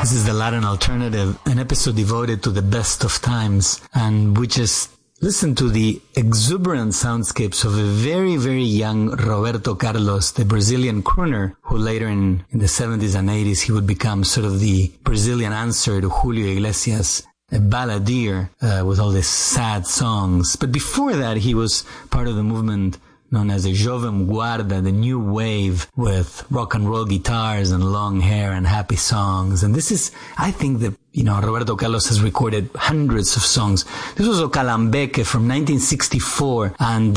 This is the Latin Alternative, an episode devoted to the best of times, and we just listen to the exuberant soundscapes of a very, very young Roberto Carlos, the Brazilian crooner, who later in the 70s and 80s, he would become sort of the Brazilian answer to Julio Iglesias, a balladeer with all these sad songs. But before that, he was part of the movement known as the Jovem Guarda, the new wave with rock and roll guitars and long hair and happy songs. And this is, I think that, Roberto Carlos has recorded hundreds of songs. This was O Calambeke from 1964. And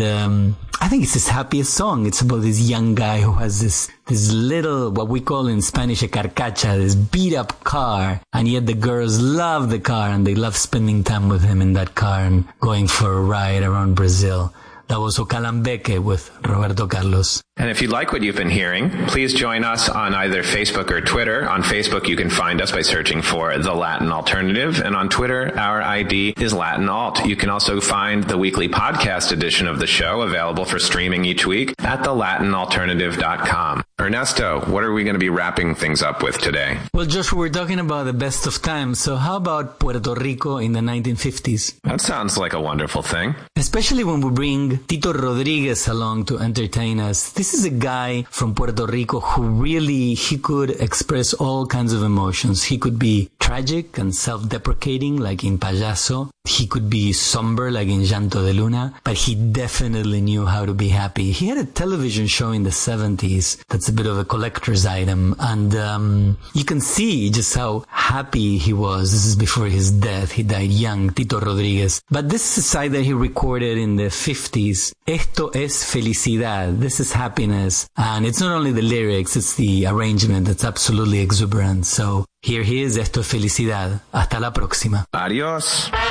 I think it's his happiest song. It's about this young guy who has this little, what we call in Spanish, a carcacha, this beat up car. And yet the girls love the car and they love spending time with him in that car and going for a ride around Brazil. That was O Calambeke with Roberto Carlos. And if you like what you've been hearing, please join us on either Facebook or Twitter. On Facebook, you can find us by searching for The Latin Alternative. And on Twitter, our ID is Latin Alt. You can also find the weekly podcast edition of the show available for streaming each week at thelatinalternative.com. Ernesto, what are we going to be wrapping things up with today? Well, Joshua, we're talking about the best of times. So how about Puerto Rico in the 1950s? That sounds like a wonderful thing. Especially when we bring Tito Rodriguez along to entertain us. This is a guy from Puerto Rico who really, he could express all kinds of emotions. He could be tragic and self-deprecating like in Payaso. He could be somber like in Llanto de Luna, but he definitely knew how to be happy. He had a television show in the 70s that's a bit of a collector's item, and you can see just how happy he was. This is before his death. He died young, Tito Rodriguez. But this is a side that he recorded in the 50s. Esto es felicidad. This is happiness. And it's not only the lyrics, it's the arrangement that's absolutely exuberant. So here he is, Esto es felicidad. Hasta la próxima. Adiós.